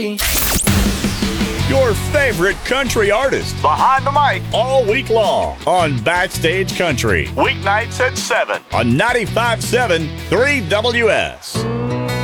Your favorite country artist Behind the mic all week long on Backstage Country weeknights at 7. on 95.7 3WS.